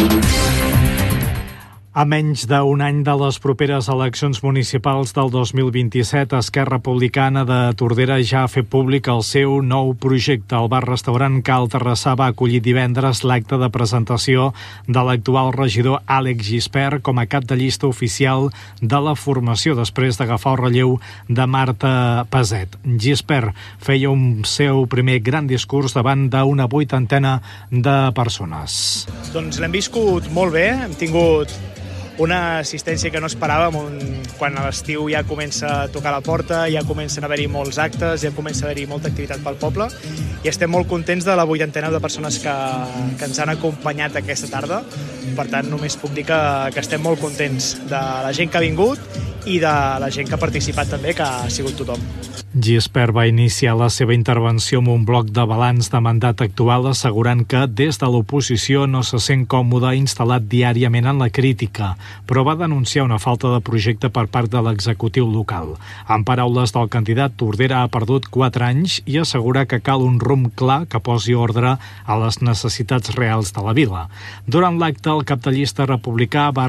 A menys d'un any de les properes eleccions municipals del 2027, Esquerra Republicana de Tordera ja ha fet públic el seu nou projecte. El bar-restaurant Cal Terrassà va acollir divendres l'acte de presentació de l'actual regidor Àlex Gispert com a cap de llista oficial de la formació, després d'agafar el relleu de Marta Peset. Gispert feia un seu primer gran discurs davant d'una 80ena de persones. Doncs l'hem viscut molt bé, hem tingut una assistència que no esperàvem, quan a l'estiu ja comença a tocar la porta, ja comencen a haver-hi molts actes, ja comença a haver-hi molta activitat pel poble i estem molt contents de la 80ena de persones que ens han acompanyat aquesta tarda. Per tant, només puc dir que estem molt contents de la gent que ha vingut i de la gent que ha participat també, que ha sigut tothom. Gispert va iniciar la seva intervenció amb un bloc de balanç de mandat actual, assegurant que des de l'oposició no se sent còmode instal·lat diàriament en la crítica, però va denunciar una falta de projecte per part de l'executiu local. En paraules del candidat, Tordera ha perdut 4 anys i assegura que cal un rumb clar que posi ordre a les necessitats reals de la vila. Durant l'acte, el cap de llista republicà va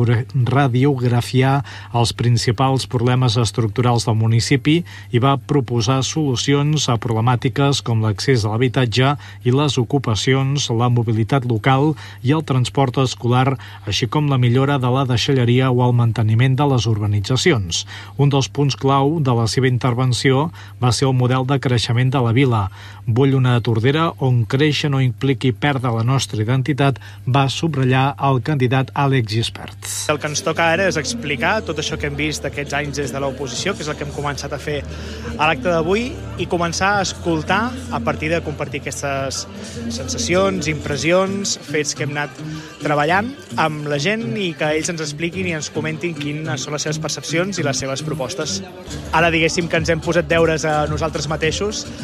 radiografiar els principals problemes estructurals del municipi i va proposar solucions a problemàtiques com l'accés a l'habitatge i les ocupacions, la mobilitat local i el transport escolar, així com la millora de la deixalleria o el manteniment de les urbanitzacions. Un dels punts clau de la seva intervenció va ser el model de creixement de la vila. Vull una Tordera on créixer no impliqui perdre la nostra identitat, va subratllar el candidat Àlex Gispert. El que ens toca ara és explicar tot això que hem vist aquests anys des de l'oposició, que és el que hem començat a fer a l'acte d'avui, i començar a escoltar a partir de compartir aquestes sensacions, impressions, fets que hem anat treballant amb la gent i que ells ens expliquin i ens comentin quines són les seves percepcions i les seves propostes. Ara diguéssim que ens hem posat deures a nosaltres mateixos